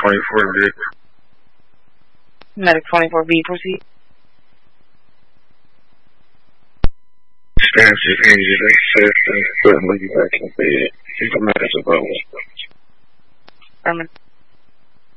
24B. Medic 24B, proceed. Expansive injury, putting you back in bed. You can manage about it.